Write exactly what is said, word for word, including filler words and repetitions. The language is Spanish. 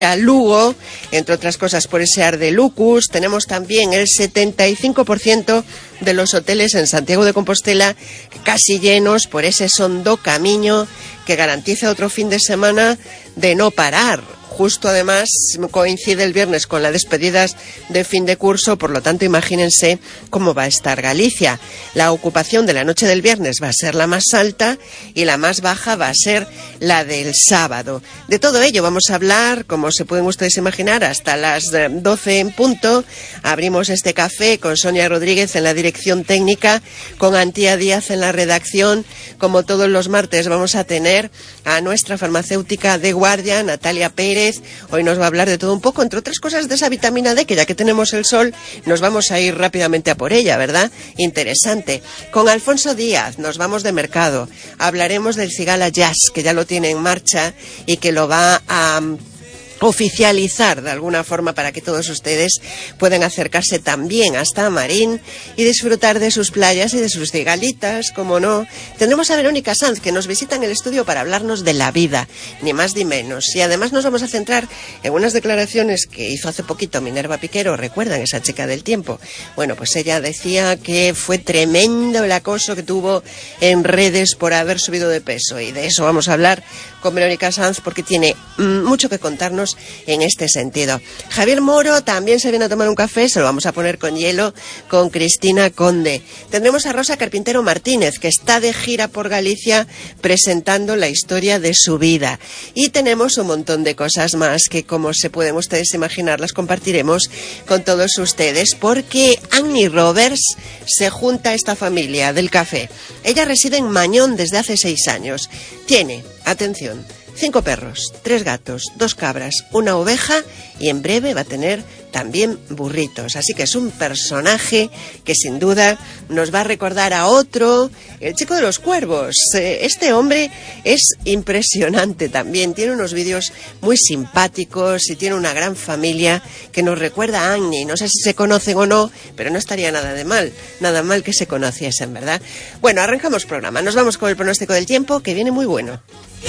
a Lugo, entre otras cosas por ese Arde Lucus. Tenemos también el setenta y cinco por ciento de los hoteles en Santiago de Compostela casi llenos por ese Sondo Camiño que garantiza otro fin de semana de no parar. Justo además coincide el viernes con las despedidas de fin de curso, por lo tanto imagínense cómo va a estar Galicia. La ocupación de la noche del viernes va a ser la más alta y la más baja va a ser la del sábado. De todo ello vamos a hablar, como se pueden ustedes imaginar, hasta las doce en punto. Abrimos este café con Sonia Rodríguez en la dirección técnica, con Antía Díaz en la redacción. Como todos los martes vamos a tener a nuestra farmacéutica de guardia, Natalia Pérez. Hoy nos va a hablar de todo un poco, entre otras cosas de esa vitamina D, que ya que tenemos el sol, nos vamos a ir rápidamente a por ella, ¿verdad? Interesante. Con Alfonso Díaz nos vamos de mercado. Hablaremos del Cigala Jazz, que ya lo tiene en marcha y que lo va a oficializar de alguna forma para que todos ustedes puedan acercarse también hasta Marín y disfrutar de sus playas y de sus cigalitas, como no. Tendremos a Verónica Sanz, que nos visita en el estudio para hablarnos de la vida, ni más ni menos. Y además nos vamos a centrar en unas declaraciones que hizo hace poquito Minerva Piquero. ¿Recuerdan esa chica del tiempo? Bueno, pues ella decía que fue tremendo el acoso que tuvo en redes por haber subido de peso, y de eso vamos a hablar con Verónica Sanz porque tiene mmm, mucho que contarnos en este sentido. Javier Moro también se viene a tomar un café, se lo vamos a poner con hielo con Cristina Conde. Tendremos a Rosa Carpintero Martínez, que está de gira por Galicia presentando la historia de su vida. Y tenemos un montón de cosas más que, como se pueden ustedes imaginar, las compartiremos con todos ustedes, porque Annie Roberts se junta a esta familia del café. Ella reside en Mañón desde hace seis años. Tiene, atención, cinco perros, tres gatos, dos cabras, una oveja y en breve va a tener también burritos. Así que es un personaje que sin duda nos va a recordar a otro, el chico de los cuervos. Este hombre es impresionante también, tiene unos vídeos muy simpáticos y tiene una gran familia que nos recuerda a Annie. No sé si se conocen o no, pero no estaría nada de mal, nada mal que se conociesen, ¿verdad? Bueno, arrancamos programa, nos vamos con el pronóstico del tiempo, que viene muy bueno.